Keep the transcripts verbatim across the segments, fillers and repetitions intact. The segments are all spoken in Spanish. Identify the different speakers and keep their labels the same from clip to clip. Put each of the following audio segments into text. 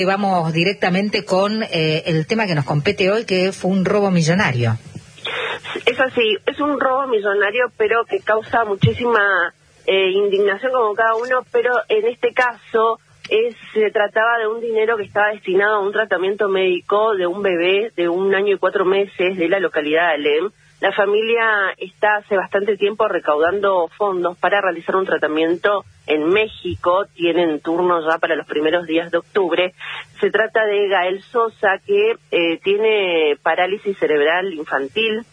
Speaker 1: Vamos directamente con eh, el tema que nos compete hoy, que fue un robo millonario.
Speaker 2: Es así, es un robo millonario, pero que causa muchísima eh, indignación como cada uno, pero en este caso es, se trataba de un dinero que estaba destinado a un tratamiento médico de un bebé de un año y cuatro meses de la localidad de Alem. La familia está hace bastante tiempo recaudando fondos para realizar un tratamiento en México, tienen turno ya para los primeros días de octubre. Se trata de Gael Sosa, que eh, tiene parálisis cerebral infantil,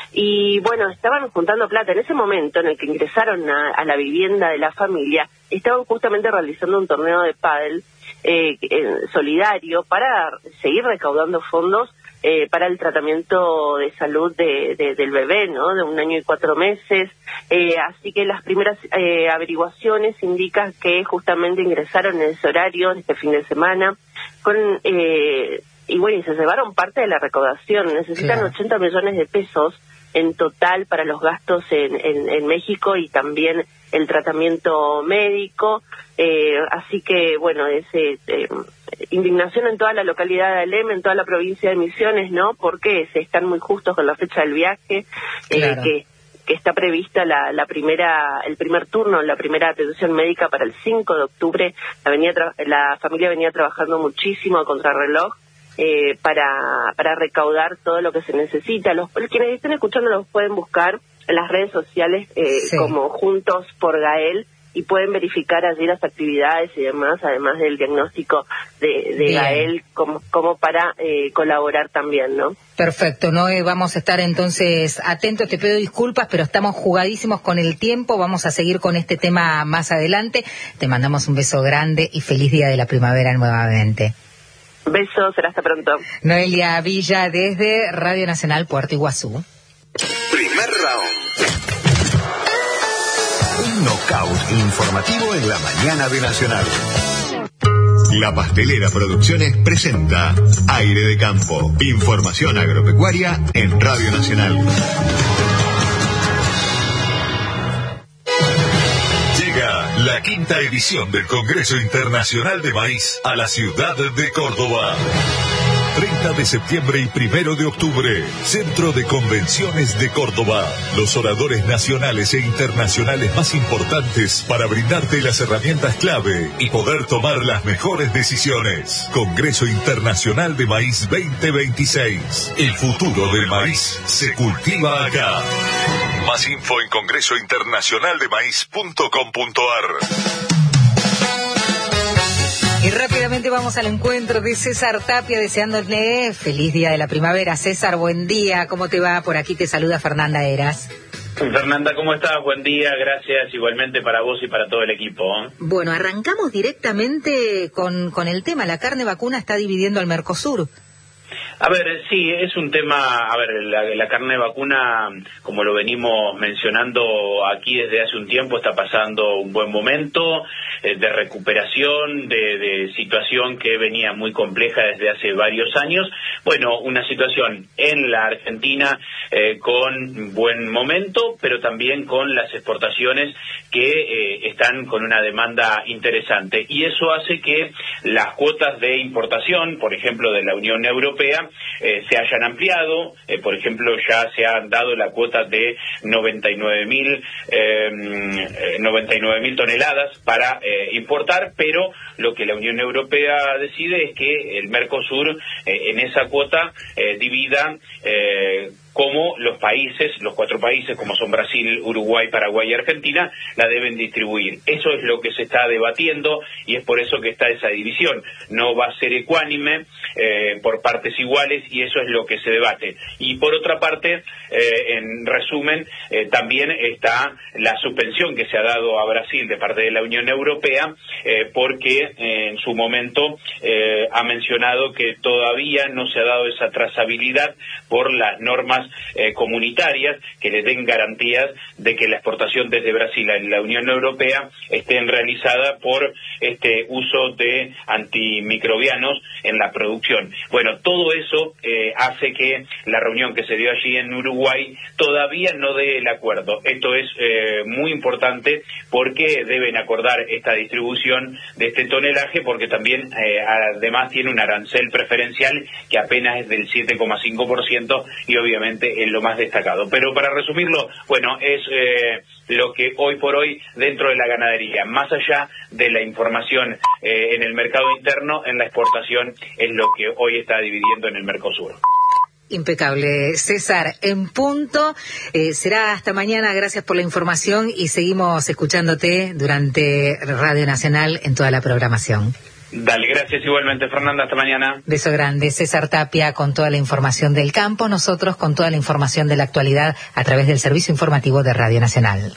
Speaker 2: y bueno, estaban juntando plata. En ese momento en el que ingresaron a, a la vivienda de la familia, estaban justamente realizando un torneo de pádel eh, eh, solidario para seguir recaudando fondos Eh, para el tratamiento de salud de, de, del bebé, ¿no? De un año y cuatro meses. Eh, así que las primeras eh, averiguaciones indican que justamente ingresaron en ese horario, en este fin de semana, con eh, y bueno, y se llevaron parte de la recaudación. Necesitan claro. ochenta millones de pesos en total para los gastos en, en, en México y también el tratamiento médico. Eh, así que, bueno, ese... Eh, indignación en toda la localidad de Alem, en toda la provincia de Misiones, ¿no? Porque se están muy justos con la fecha del viaje,
Speaker 1: claro.
Speaker 2: eh, que, que está prevista la, la primera, el primer turno, la primera atención médica para el cinco de octubre. La, venía la familia venía trabajando muchísimo a contrarreloj eh, para, para recaudar todo lo que se necesita. Los quienes estén escuchando los pueden buscar en las redes sociales eh, sí. como Juntos por Gael, y pueden verificar allí las actividades y demás, además del diagnóstico de, de Gael, como, como para eh, colaborar también, ¿no?
Speaker 1: Perfecto, Noé, vamos a estar entonces atentos. Te pido disculpas, pero estamos jugadísimos con el tiempo. Vamos a seguir con este tema más adelante. Te mandamos un beso grande y feliz día de la primavera nuevamente.
Speaker 2: Besos, será hasta pronto.
Speaker 1: Noelia Villa desde Radio Nacional Puerto Iguazú.
Speaker 3: Primer round. Un knockout informativo en la mañana de Nacional. La Pastelera Producciones presenta Aire de Campo. Información agropecuaria en Radio Nacional. Llega la quinta edición del Congreso Internacional de Maíz a la ciudad de Córdoba. treinta de septiembre y primero de octubre, Centro de Convenciones de Córdoba. Los oradores nacionales e internacionales más importantes para brindarte las herramientas clave y poder tomar las mejores decisiones. Congreso Internacional de Maíz veinte veintiséis. El futuro del maíz se cultiva acá. Más info en congreso internacional de maíz punto com punto ar.
Speaker 1: Y rápidamente vamos al encuentro de César Tapia, deseándole feliz día de la primavera. César, buen día, ¿cómo te va? Por aquí te saluda Fernanda Eras.
Speaker 4: Fernanda, ¿cómo estás? Buen día, gracias, igualmente para vos y para todo el equipo.
Speaker 1: Bueno, arrancamos directamente con, con el tema. La carne vacuna está dividiendo al Mercosur.
Speaker 4: A ver, sí, es un tema, a ver, la, la carne vacuna, como lo venimos mencionando aquí desde hace un tiempo, está pasando un buen momento eh, de recuperación, de, de situación que venía muy compleja desde hace varios años. Bueno, una situación en la Argentina eh, con buen momento, pero también con las exportaciones que eh, están con una demanda interesante. Y eso hace que las cuotas de importación, por ejemplo, de la Unión Europea, Eh, se hayan ampliado. Eh, por ejemplo, ya se han dado la cuota de noventa y nueve mil toneladas para eh, importar, pero lo que la Unión Europea decide es que el Mercosur eh, en esa cuota eh, divida eh, cómo los países, los cuatro países, como son Brasil, Uruguay, Paraguay y Argentina, la deben distribuir. Eso es lo que se está debatiendo y es por eso que está esa división. No va a ser ecuánime eh, por partes iguales y eso es lo que se debate. Y por otra parte, eh, en resumen, eh, también está la suspensión que se ha dado a Brasil de parte de la Unión Europea eh, porque eh, en su momento eh, ha mencionado que todavía no se ha dado esa trazabilidad por las normas normas eh, comunitarias que les den garantías de que la exportación desde Brasil a la Unión Europea esté realizada por este uso de antimicrobianos en la producción. Bueno, todo eso eh, hace que la reunión que se dio allí en Uruguay todavía no dé el acuerdo. Esto es eh, muy importante porque deben acordar esta distribución de este tonelaje, porque también eh, además tiene un arancel preferencial que apenas es del siete coma cinco por ciento y obviamente es lo más destacado. Pero para resumirlo, bueno, es eh, lo que hoy por hoy dentro de la ganadería, más allá de la información eh, en el mercado interno, en la exportación es lo que hoy está dividiendo en el Mercosur.
Speaker 1: Impecable. César, en punto. Eh, será hasta mañana. Gracias por la información y seguimos escuchándote durante Radio Nacional en toda la programación.
Speaker 4: Dale, gracias igualmente, Fernanda. Hasta mañana.
Speaker 1: Beso grande. César Tapia con toda la información del campo, nosotros con toda la información de la actualidad a través del servicio informativo de Radio Nacional.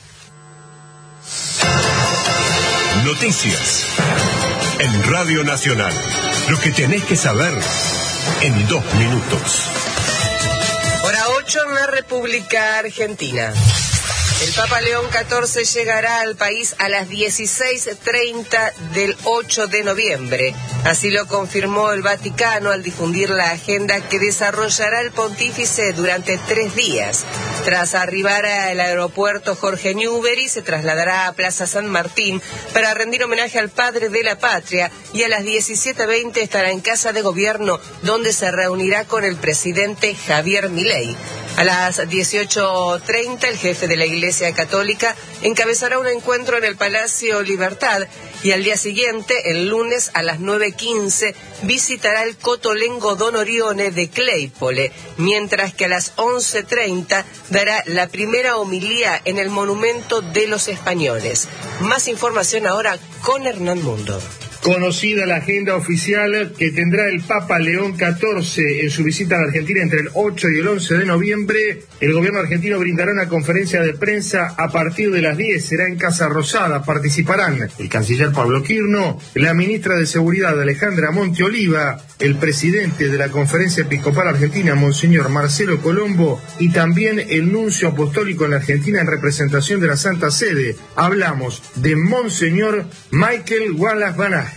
Speaker 5: Noticias en Radio Nacional. Lo que tenés que saber en dos minutos.
Speaker 6: Hora ocho en la República Argentina. El Papa León catorce llegará al país a las dieciséis treinta del ocho de noviembre. Así lo confirmó el Vaticano al difundir la agenda que desarrollará el pontífice durante tres días. Tras arribar al aeropuerto Jorge Newbery, se trasladará a Plaza San Martín para rendir homenaje al padre de la patria y a las diecisiete veinte estará en Casa de Gobierno, donde se reunirá con el presidente Javier Milei. A las dieciocho treinta, el jefe de la Iglesia Católica encabezará un encuentro en el Palacio Libertad y al día siguiente, el lunes a las nueve quince, visitará el Cotolengo Don Orione de Claypole, mientras que a las once treinta dará la primera homilía en el Monumento de los Españoles. Más información ahora con Hernán Mundo.
Speaker 7: Conocida la agenda oficial que tendrá el Papa León catorce en su visita a la Argentina entre el ocho y el once de noviembre. El gobierno argentino brindará una conferencia de prensa a partir de las diez. Será en Casa Rosada. Participarán el canciller Pablo Quirno, la ministra de Seguridad Alejandra Monteoliva, el presidente de la Conferencia Episcopal Argentina, Monseñor Marcelo Colombo, y también el nuncio apostólico en la Argentina en representación de la Santa Sede. Hablamos de Monseñor Michael Wallace Banach.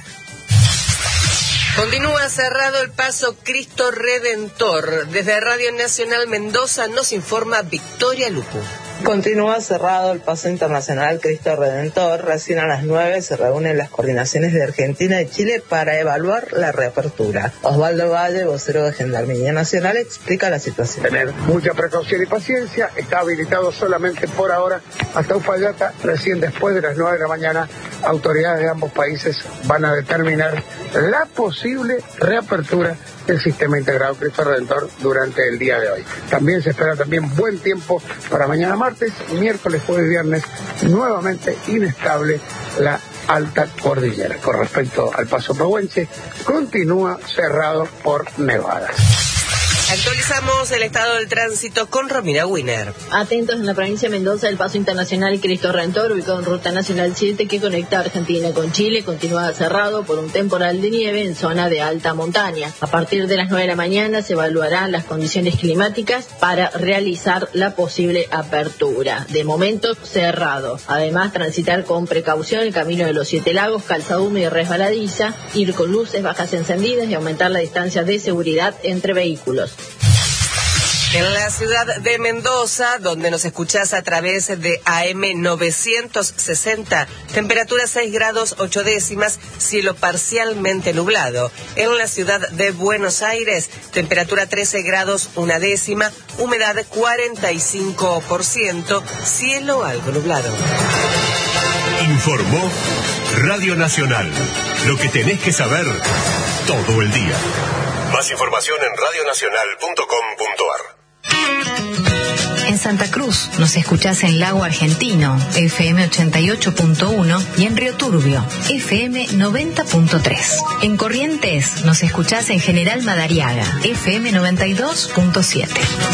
Speaker 6: Continúa cerrado el paso Cristo Redentor. Desde Radio Nacional Mendoza nos informa Victoria Lupu.
Speaker 8: Continúa cerrado el paso internacional Cristo Redentor. Recién a las nueve se reúnen las coordinaciones de Argentina y Chile para evaluar la reapertura. Osvaldo Valle, vocero de Gendarmería Nacional, explica la situación.
Speaker 9: Tener mucha precaución y paciencia. Está habilitado solamente por ahora hasta Uspallata. Recién después de las nueve de la mañana, autoridades de ambos países van a determinar la posible reapertura del sistema integrado Cristo Redentor durante el día de hoy. También se espera también buen tiempo para mañana martes, miércoles, jueves y viernes, nuevamente inestable la alta cordillera. Con respecto al paso pehuenche, continúa cerrado por nevadas.
Speaker 6: Actualizamos el estado del tránsito con Romina Wiener.
Speaker 10: Atentos en la provincia de Mendoza, el paso internacional Cristo Redentor, ubicado en Ruta Nacional siete, que conecta Argentina con Chile, continúa cerrado por un temporal de nieve en zona de alta montaña. A partir de las nueve de la mañana se evaluarán las condiciones climáticas para realizar la posible apertura. De momento, cerrado. Además, transitar con precaución el camino de los Siete Lagos, calzada húmeda y resbaladiza, ir con luces bajas encendidas y aumentar la distancia de seguridad entre vehículos.
Speaker 6: En la ciudad de Mendoza, donde nos escuchás a través de A M novecientos sesenta, temperatura seis grados ocho décimas, cielo parcialmente nublado. En la ciudad de Buenos Aires, temperatura trece grados una décima, humedad cuarenta y cinco por ciento, cielo algo nublado.
Speaker 5: Informó Radio Nacional. Lo que tenés que saber todo el día. Más información en radio nacional punto com punto ar.
Speaker 11: En Santa Cruz nos escuchás en Lago Argentino, F M ochenta y ocho punto uno, y en Río Turbio, F M noventa punto tres. En Corrientes nos escuchás en General Madariaga, F M noventa y dos punto siete.